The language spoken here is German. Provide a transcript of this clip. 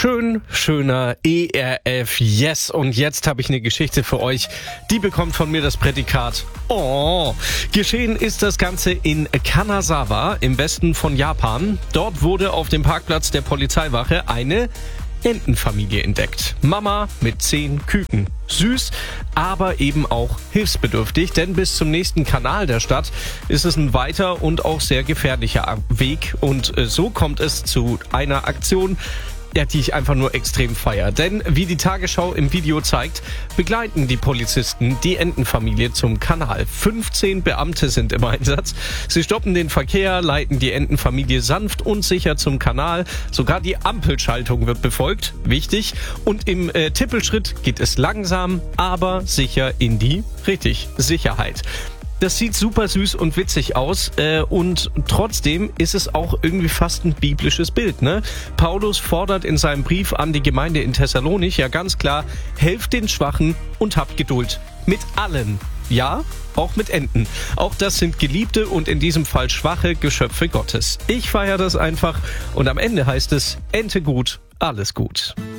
Schöner ERF Yes. Und jetzt habe ich eine Geschichte für euch. Die bekommt von mir das Prädikat Oh. Geschehen ist das Ganze in Kanazawa im Westen von Japan. Dort wurde auf dem Parkplatz der Polizeiwache eine Entenfamilie entdeckt. Mama mit 10 Küken. Süß, aber eben auch hilfsbedürftig, denn bis zum nächsten Kanal der Stadt ist es ein weiter und auch sehr gefährlicher Weg. Und so kommt es zu einer Aktion, die ich einfach nur extrem feiere. Denn wie die Tagesschau im Video zeigt, begleiten die Polizisten die Entenfamilie zum Kanal. 15 Beamte sind im Einsatz. Sie stoppen den Verkehr, leiten die Entenfamilie sanft und sicher zum Kanal. Sogar die Ampelschaltung wird befolgt. Wichtig. Und im Tippelschritt geht es langsam, aber sicher in die Sicherheit. Das sieht super süß und witzig aus und trotzdem ist es auch irgendwie fast ein biblisches Bild, ne? Paulus fordert in seinem Brief an die Gemeinde in Thessalonich ja ganz klar, helft den Schwachen und habt Geduld. Mit allen. Ja, auch mit Enten. Auch das sind geliebte und in diesem Fall schwache Geschöpfe Gottes. Ich feiere das einfach und am Ende heißt es, Ente gut, alles gut.